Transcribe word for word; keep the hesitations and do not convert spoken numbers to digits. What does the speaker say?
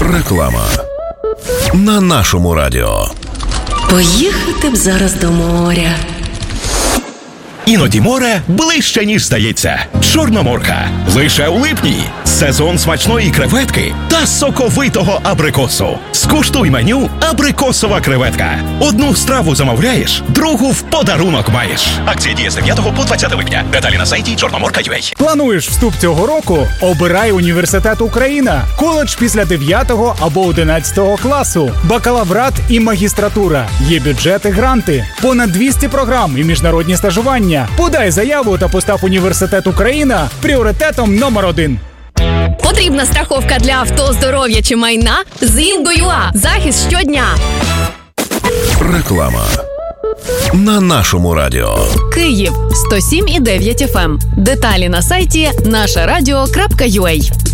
Реклама на нашому радіо. Поїхати б зараз до моря. Іноді море ближче, ніж здається. Чорноморка. Лише у липні. Сезон смачної креветки та соковитого абрикосу. Скуштуй меню «Абрикосова креветка». Одну страву замовляєш, другу в подарунок маєш. Акція діє з дев'ятого по двадцяте липня. Деталі на сайті чорноморка крапка ю а. Плануєш вступ цього року? Обирай університет Україна. Коледж після дев'ятого або одинадцятого класу. Бакалаврат і магістратура. Є бюджети, гранти. Понад двісті програм і міжнародні стажування. Подай заяву та постав університет Україна пріоритетом номер один. Потрібна страховка для авто, здоров'я чи майна? З Інго.ua. Захист щодня. Реклама на нашому радіо. Київ сто сім і дев'ять еф ем. Деталі на сайті наша радіо крапка ю а.